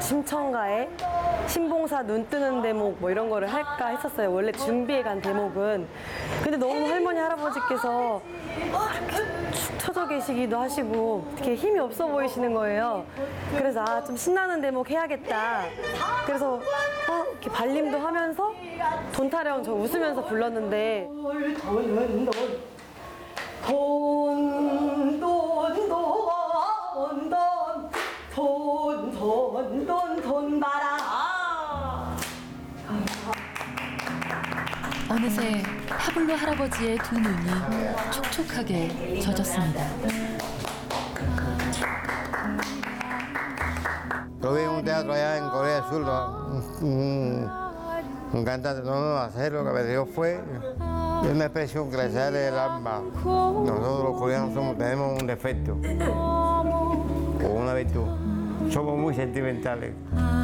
심청가에 신봉사 눈 뜨는 대목 뭐 이런 거를 할까 했었어요. 원래 준비해 간 대목은. 근데 너무 할머니 할아버지께서 이렇게 축 처져 계시기도 하시고 되게 힘이 없어 보이시는 거예요. 그래서 좀 신나는 대목 해야겠다. 그래서 이렇게 발림도 하면서 돈 타령 저 웃으면서 불렀는데 돈 봐라. 어느새 타블로 할아버지의 두 눈이 촉촉하게 젖었습니다. Yo vi un teatro allá en Corea del Sur, un cantante, no hacer lo que me dio fue una expresión que le sale del alma. Nosotros los coreanos tenemos un defecto o una virtud, somos muy sentimentales.